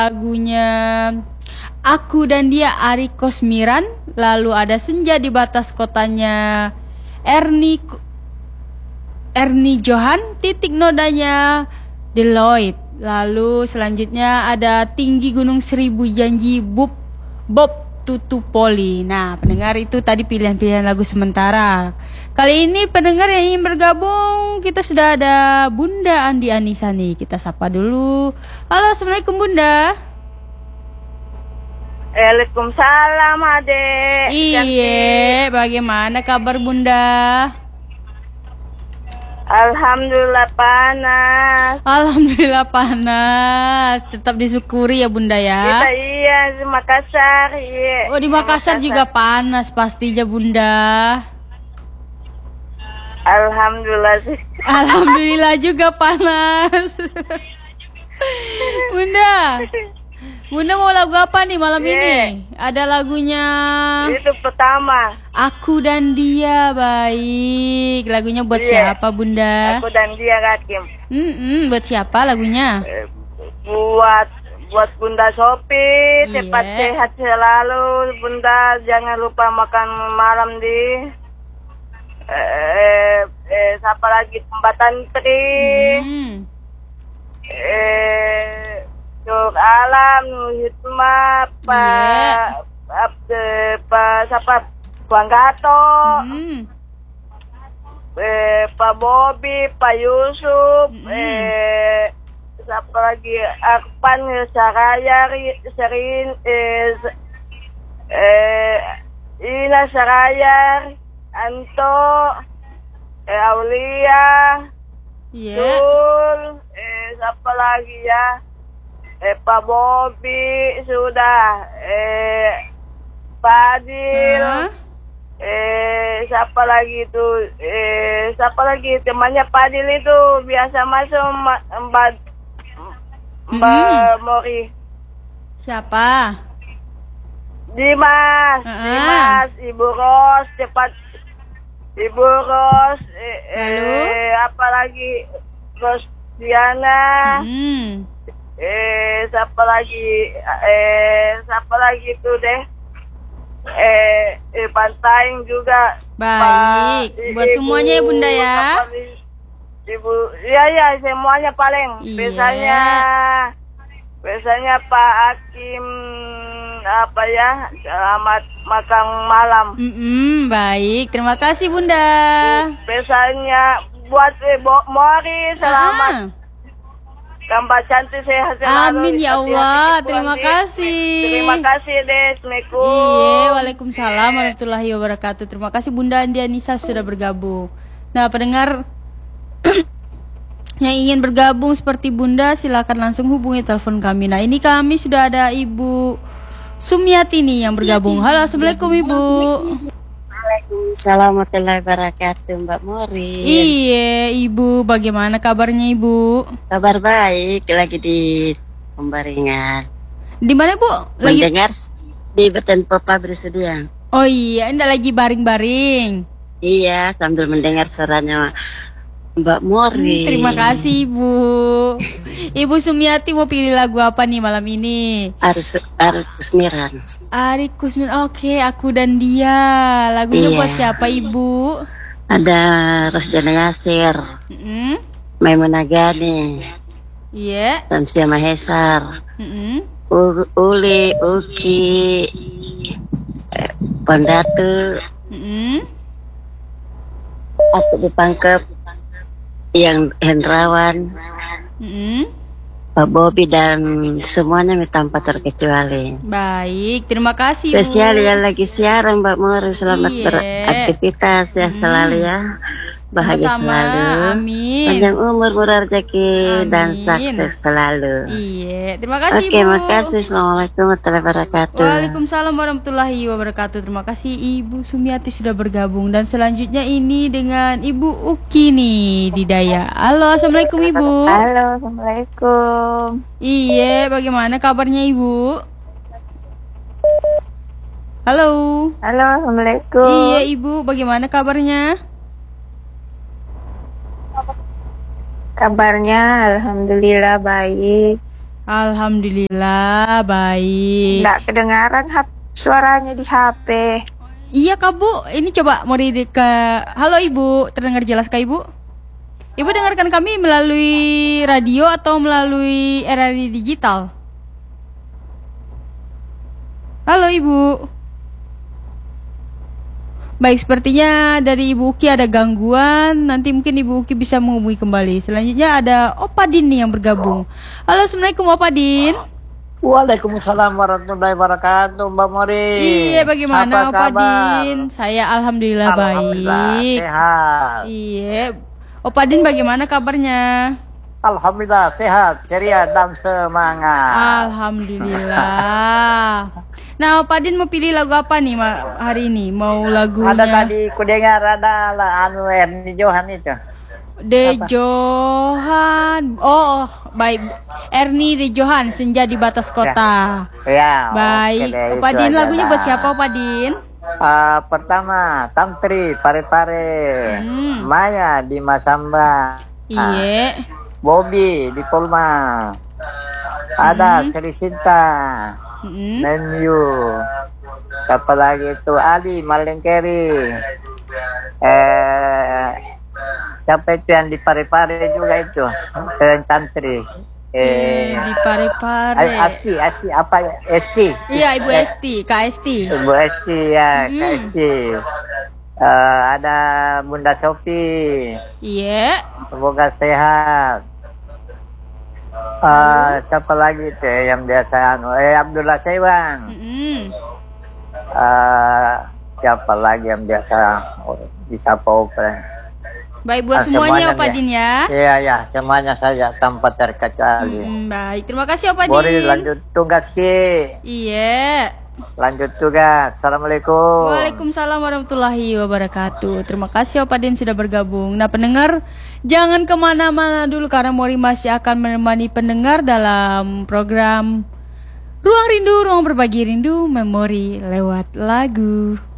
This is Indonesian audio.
lagunya Aku dan Dia Ari Kosmiran. Lalu ada Senja di Batas Kotanya Ernie Johan, Titik Nodanya Deloitte. Lalu selanjutnya ada Tinggi Gunung Seribu Janji Bob Tutupoli. Nah, pendengar itu tadi pilihan-pilihan lagu sementara. Kali ini pendengar yang ingin bergabung, kita sudah ada Bunda Andi Anissa nih. Kita sapa dulu. Halo, Assalamualaikum Bunda. Waalaikumsalam adek. Iya, bagaimana kabar Bunda? Alhamdulillah panas. Alhamdulillah panas. Tetap disyukuri ya Bunda ya. Kita iya di Makassar. Iya. Oh di Makassar juga panas pastinya Bunda. Alhamdulillah sih. Alhamdulillah juga panas. Bunda mau lagu apa nih malam ini? Ada lagunya Itu pertama. Aku dan Dia. Baik. Lagunya buat siapa Bunda? Aku dan Dia Hakim. Buat siapa lagunya? Buat Bunda Sopi, cepat sehat selalu Bunda, jangan lupa makan malam di siapa lagi Mbak Tantri. Cuk Alam, Hikmah, siapa Bang Gato, Pak Bobi, Pak Yusuf, siapa lagi Akpan, Saraya, Serin, Ina Saraya, Anto, Aulia, Dul, siapa lagi ya? Pak Bobi sudah, Fadil, siapa lagi itu, temannya Fadil itu biasa masuk Mbak Mori. Siapa? Dimas, Ibu Ros, cepat Ibu Ros, apa lagi Ros Diana. Siapa lagi itu deh, Pantaing juga. Baik, buat semuanya ya Bunda ya. Ibu, ya semuanya paling. Biasanya Pak Hakim apa ya, selamat makan malam. Baik, terima kasih Bunda. Biasanya buat Mori selamat. Tambah cantik sehat selalu. Amin ya Allah. Terima kasih. Terima kasih deh. Assalamualaikum. Iya, waalaikumsalam warahmatullahi wabarakatuh. Terima kasih Bunda Andi Anissa sudah bergabung. Nah, pendengar yang ingin bergabung seperti Bunda, silakan langsung hubungi telepon kami. Nah, ini kami sudah ada Ibu Sumiati nih yang bergabung. Halo, Assalamualaikum Ibu. Waalaikumsalam warahmatullahi wabarakatuh, Mbak Mori. Iya, Ibu, bagaimana kabarnya Ibu? Kabar baik, lagi di Pembaringan. Di mana Bu? Lagi mendengar di Beten Popa Bersedia. Oh iya, Anda lagi baring-baring. Iya, sambil mendengar suaranya Mbak Mori. Terima kasih Ibu. Ibu Sumiati mau pilih lagu apa nih malam ini? Ari Kosmiran. Ari Kosmiran. Oke, Aku dan Dia. Lagunya buat siapa Ibu? Ada Rosdana Nasir, Maimunah Gani, Tamsia Mahesar, Uli, Uki, Pondatu, aku dipangkep yang Hendrawan, Pak Bobi dan semuanya tanpa terkecuali. Baik, terima kasih Bu. Spesial yang lagi siaran Mbak Mori, selamat beraktivitas ya selalu ya. Bahagia selalu. Amin. Panjang umur, murah rezeki dan sukses selalu. Iya, terima kasih Bu. Terima kasih. Assalamualaikum warahmatullahi wabarakatuh. Waalaikumsalam warahmatullahi wabarakatuh. Terima kasih Ibu Sumiati sudah bergabung. Dan selanjutnya ini dengan Ibu Uki nih di Daya. Halo, Assalamualaikum Ibu. Halo, Assalamualaikum. Iya, bagaimana kabarnya Ibu? Halo. Halo, Assalamualaikum. Iya Ibu, bagaimana kabarnya? Kabarnya alhamdulillah baik. Alhamdulillah baik. Nggak kedengaran suaranya di HP. Iya Kak Bu, ini coba mau ke halo Ibu, terdengar jelas Kak Ibu? Ibu dengarkan kami melalui radio atau melalui RRI digital? Halo Ibu. Baik, sepertinya dari Ibu Uki ada gangguan. Nanti mungkin Ibu Uki bisa menghubungi kembali. Selanjutnya ada Opa Din nih yang bergabung. Halo, Assalamualaikum Opa Din. Waalaikumsalam warahmatullahi wabarakatuh, Mbak Mori. Iya, bagaimana apa Opa Din? Saya alhamdulillah baik. Sehat. Iya. Opa Din bagaimana kabarnya? Alhamdulillah sehat, ceria dan semangat. Alhamdulillah. Nah, Opa Din mau pilih lagu apa nih hari ini? Mau lagunya? Ada tadi ku dengar ada anu Erni Johan itu. De Johan. Oh, baik. Erni De Johan, Senja di Batas Kota. Ya. Baik. Okay, Opa Din lagunya buat siapa Opa Din? Pertama, Tantri Pare-Pare. Maya di Masamba. Iya. Bobby di Polma. Ada Sri Sinta. Menu. Siapa lagi itu? Ali Malengkeri. Siapa itu yang di Pare-Pare juga itu? Tantri. Di Pare-Pare. Asi apa ya? Esti. Iya, Ibu Esti, Kak Esti. Ibu Esti ya, Kak Esti. Ada Bunda Sofi. Iya. Semoga sehat. Siapa lagi itu yang biasa Abdullah Saiwan. Siapa lagi yang biasa disapa Opa. Baik buat semuanya Opa Din ya. Iya, semuanya saja tanpa terkecuali. Baik, terima kasih Opa Din. Boleh lanjut tugas Ki. Iya. Lanjut tugas. Assalamualaikum. Waalaikumsalam warahmatullahi wabarakatuh. Terima kasih Opa Din sudah bergabung. Nah pendengar, jangan kemana-mana dulu karena Mori masih akan menemani pendengar dalam program Ruang Rindu, Ruang Berbagi Rindu, Memori lewat lagu.